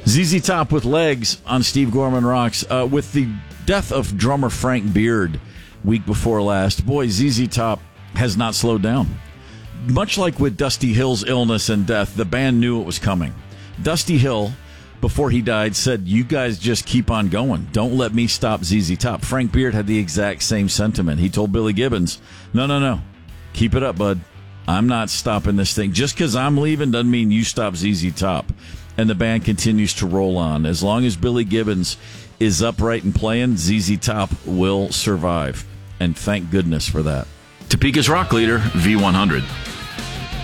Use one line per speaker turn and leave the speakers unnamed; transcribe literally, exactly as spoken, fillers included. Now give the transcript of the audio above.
Z Z Top with Legs on Steve Gorman Rocks. Uh, with the death of drummer Frank Beard week before last, boy, Z Z Top has not slowed down. Much like with Dusty Hill's illness and death, the band knew it was coming. Dusty Hill, before he died, said, you guys just keep on going. Don't let me stop Z Z Top. Frank Beard had the exact same sentiment. He told Billy Gibbons, no, no, no. Keep it up, bud. I'm not stopping this thing. Just because I'm leaving doesn't mean you stop Z Z Top. And the band continues to roll on. As long as Billy Gibbons is upright and playing, Z Z Top will survive. And thank goodness for that.
Topeka's rock leader, V one hundred.